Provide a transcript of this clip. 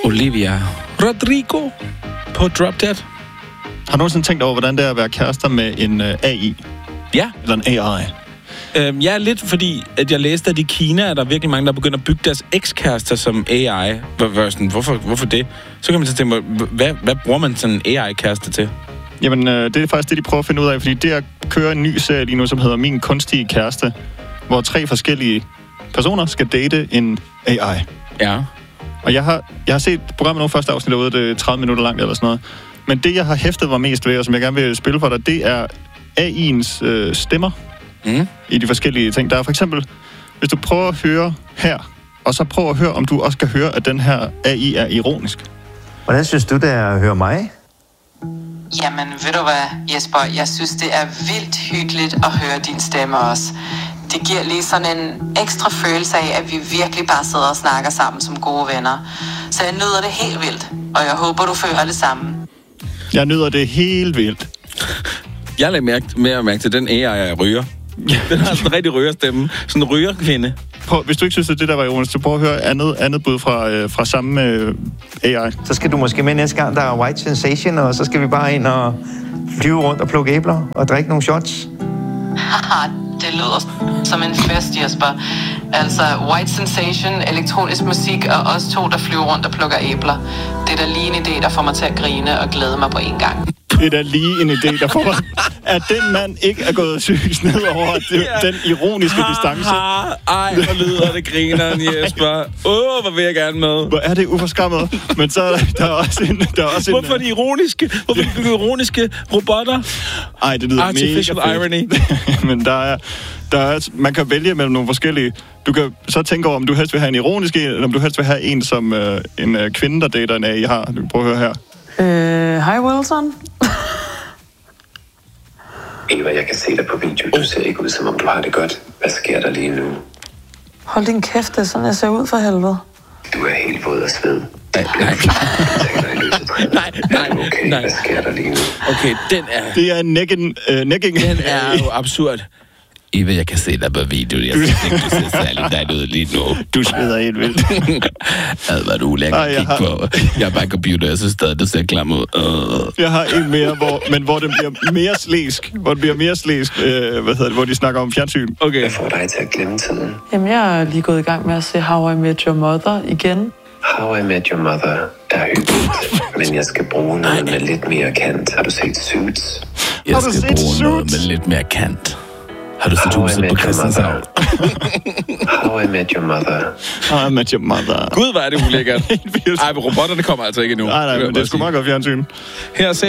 Olivia Rodrigo på Drop Dead. Har du nogensinde tænkt over, hvordan det er at være kærester med en AI? Ja. Eller en AI? Ja, lidt fordi, at jeg læste, at i Kina er der virkelig mange, der begynder at bygge deres ekskærester som AI. Hvorfor det? Så kan man så tænke, hvad bruger man sådan en AI-kæreste til? Jamen, det er faktisk det, de prøver at finde ud af, fordi det er at køre en ny serie lige nu, som hedder Min Kunstige Kæreste, hvor 3 forskellige personer skal date en AI. Ja. Og jeg har set programmet nu, første afsnit derude, det er 30 minutter langt eller sådan noget. Men det, jeg har hæftet mig mest ved, og som jeg gerne vil spille for dig, det er AI'ens stemmer i de forskellige ting. Der er for eksempel, hvis du prøver at høre her, og så prøver at høre, om du også kan høre, at den her AI er ironisk. Hvordan synes du, det er at høre mig? Jamen, ved du hvad, Jesper? Jeg synes, det er vildt hyggeligt at høre din stemme også. Det giver lige sådan en ekstra følelse af, at vi virkelig bare sidder og snakker sammen som gode venner. Så jeg nyder det helt vildt, og jeg håber, du føler det samme. Jeg nyder det helt vildt. Jeg lagde mærke til den AI, jeg ryger. Den har sådan en rigtig rygerstemme. Sådan en rygerkvinde. Hvis du ikke synes, at det der var ironisk, så prøv at høre andet bud fra samme AI. Så skal du måske med næste gang, der er White Sensation, og så skal vi bare ind og flyve rundt og plukke æbler og drikke nogle shots. Haha, det lyder som en fest, Jesper. Altså, White Sensation, elektronisk musik og os 2, der flyver rundt og plukker æbler. Det er da lige en idé, der får mig til at grine og glæde mig på en gang. Det er da lige en idé, der får mig, at den mand ikke er gået sygt ned over den ironiske distance. Ej, hvor lyder det grineren, Jesper. Hvor vil jeg gerne med. Hvor er det uforskammet. Men så er der også en... Hvorfor er de ironiske? Hvorfor er de ironiske robotter? Ej, det lyder Artificial mega irony. Men der er, man kan vælge mellem nogle forskellige... Du kan så tænke over, om du helst vil have en ironisk en, eller om du helst vil have en, som en kvinde, der dater en AI har. Du kan prøve at høre her. Hej, Wilson. Eva, jeg kan se dig på video. Du ser ikke ud, som om du har det godt. Hvad sker der lige nu? Hold din kæft, det er sådan, jeg ser ud for helvede. Du er helt våd af sved. Nej. Hvad sker der lige nu? Okay, den er... Det er negging. Den er jo absurd. Eva, jeg kan se dig på video. Jeg synes ikke, du ser særlig dejligt ud lige nu. Du sveder helt vildt. Hvad er du lækker at kigge på? Jeg er bare computer, jeg synes stadig, du ser klam ud. Jeg har en mere, hvor den bliver mere slæsk. Hvor de snakker om fjernsyn. Okay. Hvad får dig til at glemme tiden? Jamen, jeg er lige gået i gang med at se How I Met Your Mother igen. How I Met Your Mother er hyggeligt, men jeg skal bruge noget med lidt mere kant. Har du set Suits? Jeg skal bruge noget med lidt mere kant. Har du set huset på Christianshavn? How I Met Your Mother. How I Met Your Mother. Gud, hvor er det ulækkert. Ej, men robotterne kommer altså ikke endnu. Nej, men det er sgu meget godt fjernsyn. Her